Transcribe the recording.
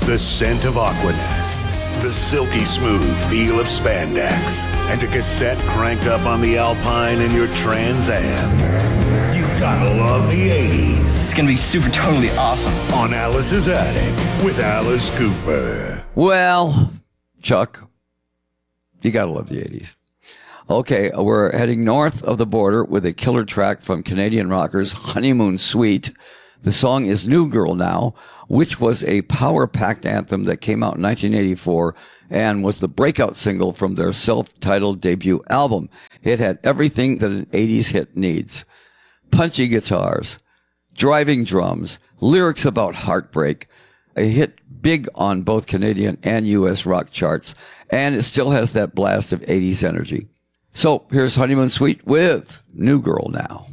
the scent of Aquanet, the silky smooth feel of spandex, and a cassette cranked up on the Alpine in your Trans Am. You gotta love the 80s. It's gonna be super totally awesome. On Alice's Attic with Alice Cooper. Well, Chuck, you gotta love the 80s. Okay, we're heading north of the border with a killer track from Canadian rockers Honeymoon Suite. The song is New Girl Now, which was a power-packed anthem that came out in 1984 and was the breakout single from their self-titled debut album. It had everything that an 80s hit needs. Punchy guitars, driving drums, lyrics about heartbreak, a hit big on both Canadian and U.S. rock charts, and it still has that blast of 80s energy. So here's Honeymoon Suite with New Girl Now.